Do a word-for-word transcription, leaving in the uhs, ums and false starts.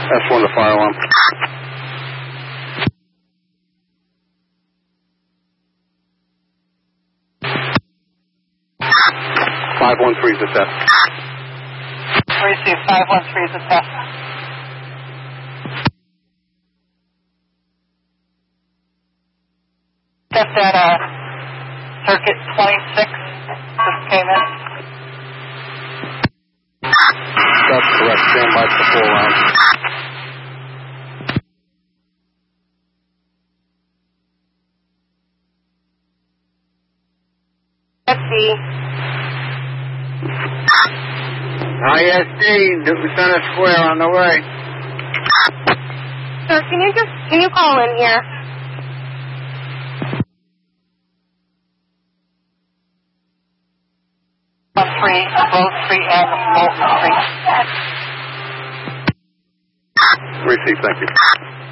S one to fire alarm. five one three is a test. Receive five one three is a test. Test at uh, circuit twenty-six just came in. That's correct. Stand by for four rounds. S D. I S D, Newton Center Square on the way. Sir, can you just, can you call in here? Three, both three and Molten three. Receive, thank you.